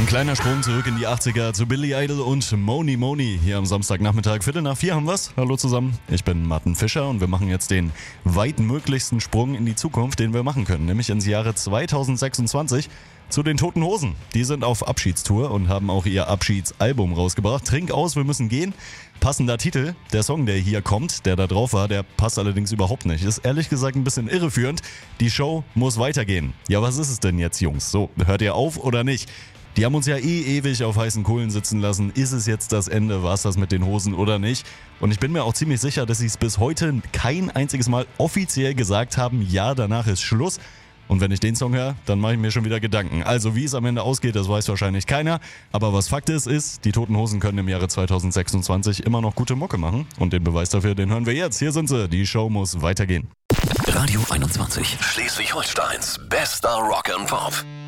Ein kleiner Sprung zurück in die 80er zu Billy Idol und Moni Moni. Hier am Samstagnachmittag, 3:15 haben wir's. Hallo zusammen, ich bin Martin Fischer und wir machen jetzt den weitmöglichsten Sprung in die Zukunft, den wir machen können. Nämlich ins Jahre 2026 zu den Toten Hosen. Die sind auf Abschiedstour und haben auch ihr Abschiedsalbum rausgebracht. Trink aus, wir müssen gehen. Passender Titel. Der Song, der hier kommt, der da drauf war, der passt allerdings überhaupt nicht. Ist ehrlich gesagt ein bisschen irreführend. Die Show muss weitergehen. Ja, was ist es denn jetzt, Jungs? So, hört ihr auf oder nicht? Die haben uns ja ewig auf heißen Kohlen sitzen lassen. Ist es jetzt das Ende? War es das mit den Hosen oder nicht? Und ich bin mir auch ziemlich sicher, dass sie es bis heute kein einziges Mal offiziell gesagt haben, ja, danach ist Schluss. Und wenn ich den Song höre, dann mache ich mir schon wieder Gedanken. Also wie es am Ende ausgeht, das weiß wahrscheinlich keiner. Aber was Fakt ist, die Toten Hosen können im Jahre 2026 immer noch gute Mucke machen. Und den Beweis dafür, den hören wir jetzt. Hier sind sie. Die Show muss weitergehen. Radio 21. Schleswig-Holsteins bester Rock and Pop.